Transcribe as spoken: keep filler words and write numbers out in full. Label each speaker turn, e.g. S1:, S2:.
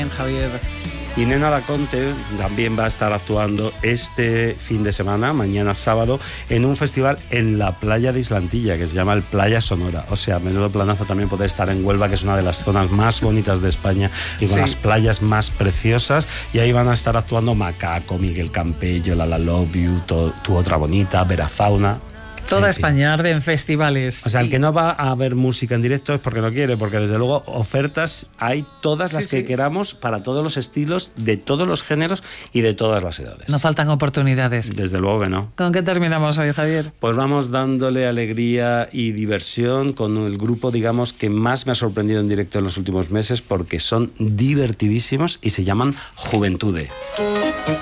S1: también, Javier.
S2: Y Nena Laconte también va a estar actuando este fin de semana, mañana sábado, en un festival en la playa de Islantilla, que se llama el Playa Sonora. O sea, menudo planazo también poder estar en Huelva, que es una de las zonas más bonitas de España y con sí. las playas más preciosas. Y ahí van a estar actuando Macaco, Miguel Campello, La La Love You, to, Tu Otra Bonita, Vera Fauna.
S1: Toda España arde en festivales.
S2: O sea, el que no va a ver música en directo es porque no quiere, porque desde luego ofertas hay todas sí, las que sí. queramos para todos los estilos, de todos los géneros y de todas las edades.
S1: No faltan oportunidades.
S2: Desde luego que no.
S1: ¿Con qué terminamos hoy, Javier?
S2: Pues vamos dándole alegría y diversión con el grupo, digamos, que más me ha sorprendido en directo en los últimos meses porque son divertidísimos y se llaman Juventude.